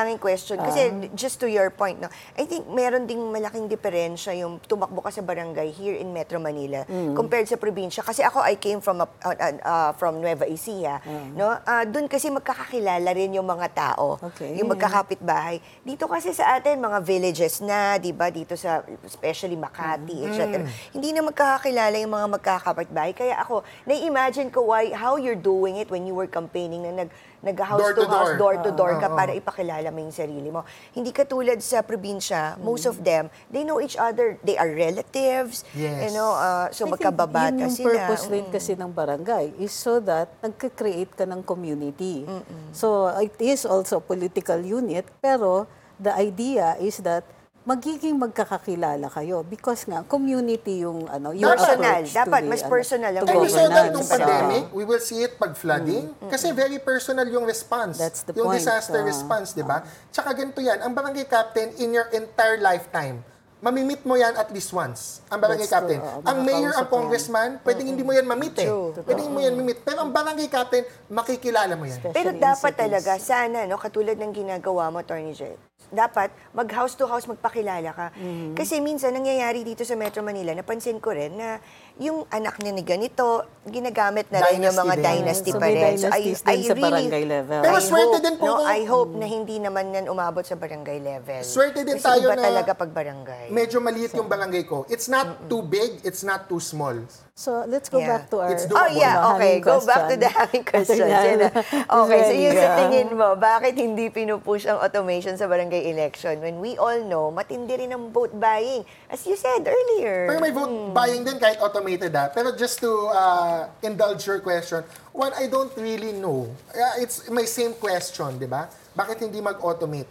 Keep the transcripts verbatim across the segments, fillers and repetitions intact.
aking question. Kasi just to your point, no, I think meron ding malaking diferensya yung tumakbo ka sa barangay here in Metro Manila Mm. compared sa probinsya. Kasi ako, I came from a, uh, uh, uh, from Nueva Ecija. Mm. No? Uh, Doon kasi magkakakilala rin yung mga tao. Okay. Yung magkakapitbahay. Dito kasi sa atin, mga villages na, di ba? Dito sa, especially Makati, et cetera. Hindi na magkakakilala yung mga magkakapitbahay. Kaya ako, na-imagine ko why, how you're doing it when you were campaigning na nag, nag-house Door to to house, door. door to door ka Oo. para ipakilala mo yung sarili mo. Hindi katulad sa probinsya, most of them, they know each other. They are relatives. Yes. You know, uh, so I think magkababata yun yung sila. purpose rin Mm. kasi ng barangay is so that nagka-create ka ng community. So it is also a political unit, pero the idea is that magiging magkakakilala kayo because nga community yung ano yung Personal. approach to Dapat the, mas personal ang to And we saw that governance. nung governance. pandemic, we will see it pag flooding. Kasi very personal yung response. That's the yung point. disaster Ah. response, di ba? Tsaka ganito yan, ang barangay captain in your entire lifetime, mamimit mo yan at least once. Ang barangay That's captain. true. Oh, Ang mayor, makakausap ang mo congressman, pwedeng hindi mo yan mamit eh. True. Pwedeng mo yan mamit. Pero ang barangay captain, makikilala mo yan. Especially Pero in dapat cities. talaga, sana, no, katulad ng ginagawa mo, Attorney Jet, dapat mag-house to house magpakilala ka. Kasi minsan, nangyayari dito sa Metro Manila, napansin ko rin na yung anak niya ni ganito, ginagamit na rin yung Dynasty mga din. dynasty So pa may rin. dynasties din sa barangay level. Pero I swerte hope, din po no, kung- I hope na hindi naman yan umabot sa barangay level. Swerte din Kasi tayo iba na talaga pag barangay. medyo maliit yung barangay ko. It's not too big, it's not too small. So let's go Yeah. back to our It's Oh doable. yeah, ano, okay. hanging Go back to question. the hanging question. Ayan. Yan na. Okay, so yun sa Ready, tingin mo, bakit hindi pinupush ang automation sa barangay election when we all know matindi rin ang vote buying? As you said earlier. Pero may vote buying din kahit automated ah. Pero just to uh, indulge your question, one I don't really know. Uh, it's my same question, di ba? Bakit hindi mag-automate?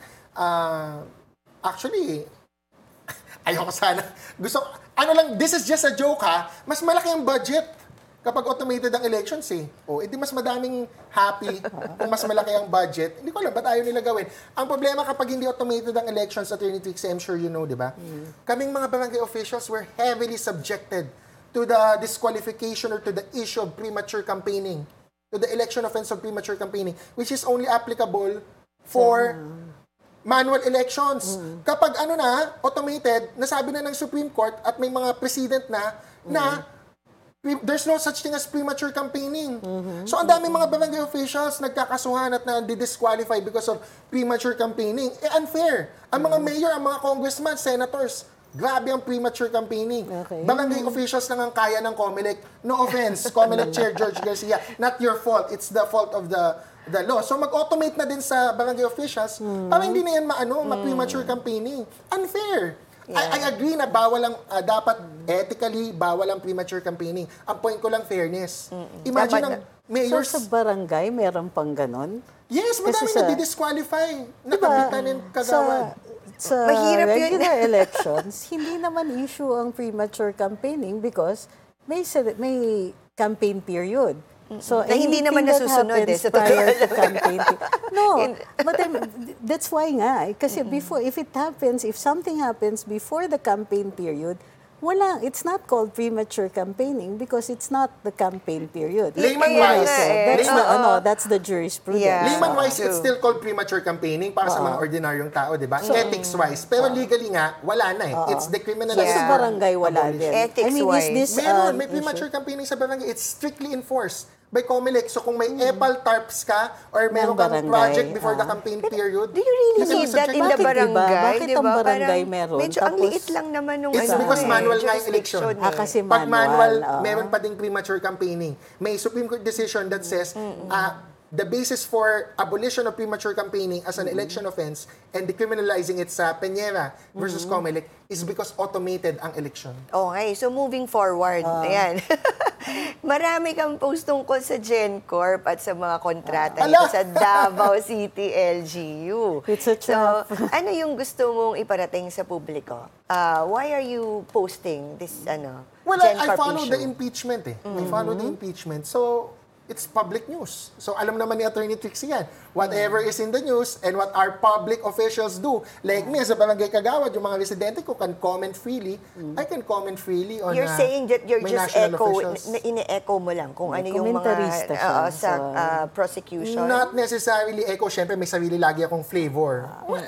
Uh, actually, ayoko sana. Gusto, ano lang, this is just a joke ha. Mas malaki ang budget kapag automated ang elections eh. O, edi mas madaming happy kung mas malaki ang budget. Hindi ko alam, ba't ayaw nila gawin? Ang problema kapag hindi automated ang elections, Attorney Trixie, I'm sure you know, di ba? Kaming mga barangay officials were heavily subjected to the disqualification or to the issue of premature campaigning, to the election offense of premature campaigning, which is only applicable for manual elections. Kapag ano na, automated, nasabi na ng Supreme Court at may mga president na, na pre- there's no such thing as premature campaigning. So ang daming mga barangay officials nagkakasuhan at na-disqualify because of premature campaigning. Eh unfair. Ang mga mayor, ang mga congressmen, senators, grabe ang premature campaigning. Okay. Barangay officials lang ang kaya ng COMELEC. No offense, COMELEC Chair George Garcia. Not your fault. It's the fault of the the law. So mag-automate na din sa barangay officials para hindi na yan maano, ma-premature campaigning. Unfair. I, I agree na bawal ang, ah, dapat ethically, bawal ang premature campaigning. Ang point ko lang, fairness. Imagine ang So mayors... sa barangay, meron pang ganon? yes, Kasi madami sa- na di-disqualify. Diba, Nakabitan ng kagawad. Sa, sa Mahirap yun. regular elections, hindi naman issue ang premature campaigning because may se- may campaign period. So Na hindi anything naman that nasusunod eh, happens sa totoo prior to campaign. No, Hindi. but I'm, that's why nga. eh, Kasi before, if it happens, if something happens before the campaign period, wala, it's not called premature campaigning because it's not the campaign period. Layman-wise, So, eh. that's the, Oo. ano, that's the jurisprudence. Yeah. Layman-wise, True. it's still called premature campaigning para sa mga ordinaryong tao, di ba? Ethics-wise. Pero legally nga, wala na eh. It's So decriminalized. Yeah. sa barangay, wala Abolished. din. Ethics I mean, is wise. this Meron, um, may premature campaigning sa barangay. It's strictly enforced by COMELEC. So kung may EPAL TARPs ka or meron kang barangay, project before the ah. campaign period, Do you really you can need be that in the Bakit iba? barangay? Bakit di ang ba? barangay Parang meron? Medyo ang Tapos- liit lang naman nung It's ano because eh, manual nga yung jurisdiction election. Ah, kasi pag manual, manual, oo. meron pa ding premature campaigning. May Supreme Court decision that says uh, the basis for abolition of premature campaigning as an election offense and decriminalizing it sa Peñera versus COMELEC is because automated ang election. Okay, so moving forward, Ah. ayan. Marami kang post tungkol sa GenCorp at sa mga kontrata Ah. nito Ala! sa Davao City L G U. It's a trap. So, ano yung gusto mong iparating sa publiko? Uh, why are you posting this ano Well, I, I GenCorp follow issue? the impeachment eh. I follow the impeachment. So, it's public news. So alam naman ni Attorney Trixie yan. Whatever is in the news and what our public officials do, like me, sa Barangay Kagawad, yung mga residente ko can comment freely. I can comment freely on You're uh, saying that you're may just national echo, officials. na ine-echo mo lang kung ano yung mga Komentarista siya. oo, sa So, ah, prosecution. Not necessarily echo. Siyempre, may sarili lagi akong flavor.